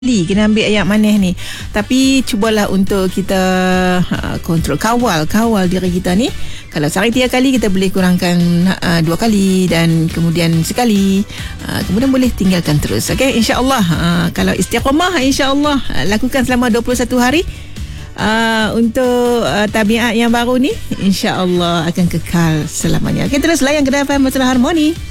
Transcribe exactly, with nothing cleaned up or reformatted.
Kena ambil ayam manis ni. Tapi cubalah untuk kita uh, kontrol, kawal Kawal diri kita ni. Kalau sehari tiga kali, kita boleh kurangkan uh, dua kali, dan kemudian sekali, uh, kemudian boleh tinggalkan terus. Okay, insyaAllah uh, kalau istiqamah, insyaAllah uh, lakukan selama dua puluh satu hari. Uh, untuk uh, tabiat yang baru ni, insyaAllah akan kekal selamanya. Okay, terus layan Kedah F M Masalah Harmoni.